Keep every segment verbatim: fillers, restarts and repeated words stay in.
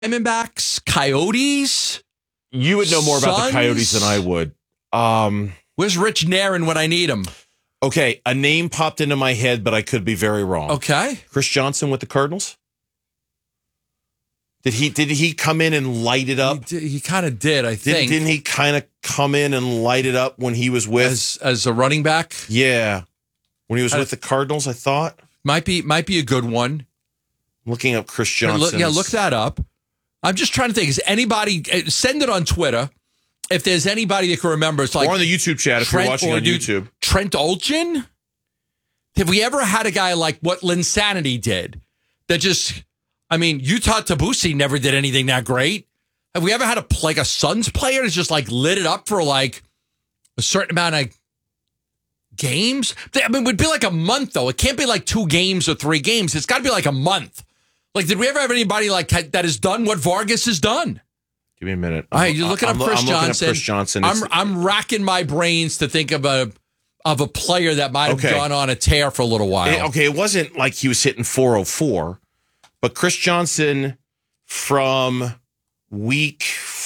Diamondbacks, Coyotes. You would know more Suns? about the Coyotes than I would. Um, Where's Rich Nairn when I need him? Okay, a name popped into my head, but I could be very wrong. Okay. Chris Johnson with the Cardinals? Did he did he come in and light it up? He, he kind of did, I Did, think. didn't he kind of come in and light it up when he was with... As, as a running back? Yeah. When he was I- with the Cardinals, I thought. Might be might be a good one. Looking up Chris Johnson. Look, yeah, look that up. I'm just trying to think. Is anybody... Send it on Twitter. If there's anybody that can remember. It's like or on the YouTube chat if Trent, you're watching or on dude, YouTube. Trent Olchin? Have we ever had a guy like what Linsanity did? That just... I mean, Utah Tabusi never did anything that great. Have we ever had a like a Suns player that's just like lit it up for like a certain amount of games? I mean, it would be like a month though. It can't be like two games or three games. It's got to be like a month. Like, did we ever have anybody like that has done what Vargas has done? Give me a minute. All right, you're looking I'm, up Chris I'm Johnson. Looking up Chris Johnson. I'm I'm racking my brains to think of a of a player that might have Okay. gone on a tear for a little while. It- okay, it wasn't like he was hitting four oh four, but Chris Johnson from week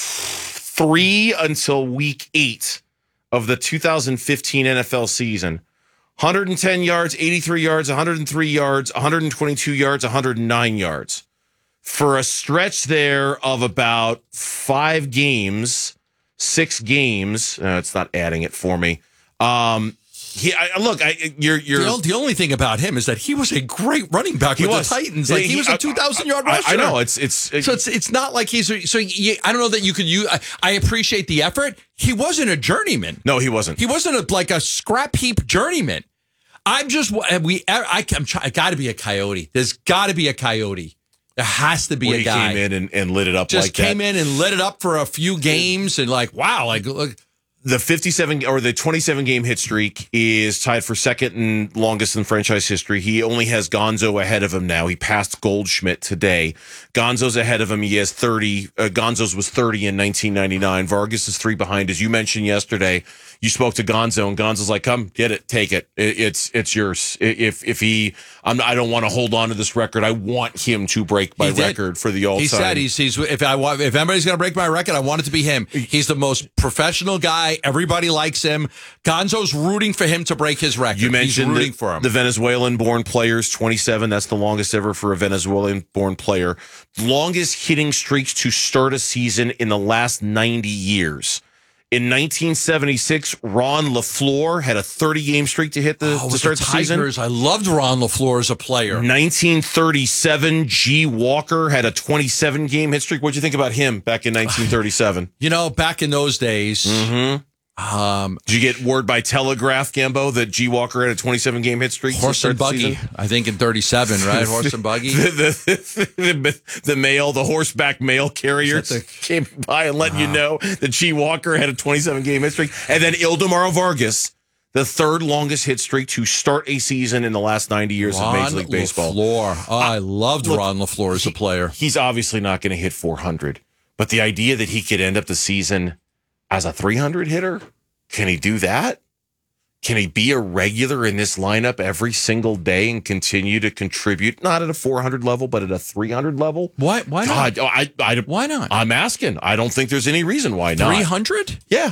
three until week eight of the two thousand fifteen N F L season, one hundred ten yards, eighty-three yards, one hundred three yards, one hundred twenty-two yards, one hundred nine yards. For a stretch there of about five games, six games, uh, it's not adding it for me. Um, he, I, look, I, you're, you're. The, the only thing about him is that he was a great running back He with was. the Titans. Like he, He- was a two thousand yard I, rusher. I know it's it's. So it's it's not like he's a, so. You, I don't know that you could use. I, I appreciate the effort. He wasn't a journeyman. no, he wasn't. He wasn't a, like a scrap heap journeyman. I'm just we. I, I'm trying. Got to be a Coyote. There's got to be a Coyote. There has to be Where a he guy. came in and, and lit it up just like came that. in and lit it up for a few games and like wow, like look. The fifty-seven or the twenty-seven game hit streak is tied for second and longest in franchise history. He only has Gonzo ahead of him now. He passed Goldschmidt today. Gonzo's ahead of him. He has thirty. Uh, Gonzo's was thirty in nineteen ninety-nine. Vargas is three behind. As you mentioned yesterday, you spoke to Gonzo, and Gonzo's like, "Come get it, take it. it it's it's yours." If if he, I'm, I don't want to hold on to this record. I want him to break my He did. record for the all time. He said he's, he's if I want if anybody's going to break my record, I want it to be him. He's the most professional guy. Everybody likes him. Gonzo's rooting for him to break his record. You mentioned he's rooting the, for him. the Venezuelan-born players, twenty-seven. That's the longest ever for a Venezuelan-born player. Longest hitting streaks to start a season in the last ninety years. In nineteen seventy-six, Ron LaFleur had a thirty-game streak to hit the oh, to with start the the, season. Tigers, I loved Ron LaFleur as a player. nineteen thirty-seven, G. Walker had a twenty-seven game hit streak. What'd you think about him back in nineteen thirty-seven? You know, back in those days, Mm-hmm. um, Did you get word by telegraph, Gambo, that G. Walker had a twenty-seven game hit streak? to horse start and the buggy. season? I think in thirty-seven, right? Horse and buggy. the, the, the, the mail, the horseback mail carriers Is that came by and let you know that G. Walker had a twenty-seven game hit streak. And then Ildemaro Vargas, the third longest hit streak to start a season in the last ninety years Ron of Major League Baseball. LaFleur. Oh, I loved Look, Ron LaFleur as a player. He's obviously not going to hit four hundred, but the idea that he could end up the season as a three hundred hitter, can he do that? Can he be a regular in this lineup every single day and continue to contribute, not at a four hundred level, but at a three hundred level? Why? Why not? God, I, I, Why not? I'm asking. I don't think there's any reason why not. Three hundred? Yeah.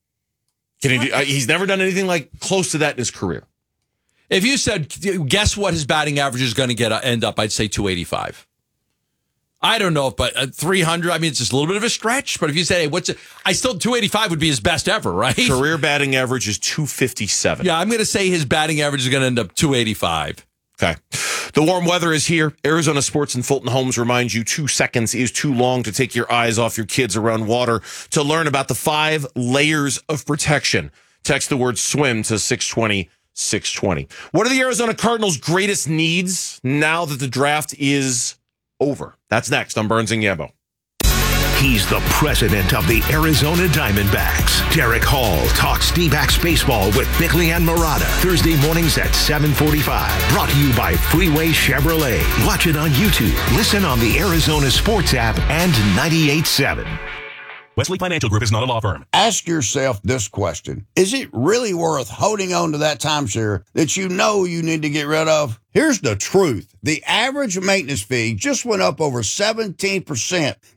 Can he do, uh, he's never done anything like close to that in his career. If you said, guess what his batting average is going to get uh, end up, I'd say two eighty-five. I don't know, but uh, three hundred, I mean, it's just a little bit of a stretch. But if you say, hey, what's it? I still, two eighty-five would be his best ever, right? Career batting average is two fifty-seven. Yeah, I'm going to say his batting average is going to end up two eighty-five. Okay. The warm weather is here. Arizona Sports and Fulton Homes reminds you two seconds is too long to take your eyes off your kids around water. To learn about the five layers of protection, text the word swim to six twenty, six twenty. What are the Arizona Cardinals' greatest needs now that the draft is over? That's next on Burns and Gambo. He's the president of the Arizona Diamondbacks. Derek Hall talks D-backs baseball with Bickley and Murata. Thursday mornings at seven forty-five. Brought to you by Freeway Chevrolet. Watch it on YouTube. Listen on the Arizona Sports app and ninety-eight point seven. Wesley Financial Group is not a law firm. Ask yourself this question. Is it really worth holding on to that timeshare that you know you need to get rid of? Here's the truth. The average maintenance fee just went up over seventeen percent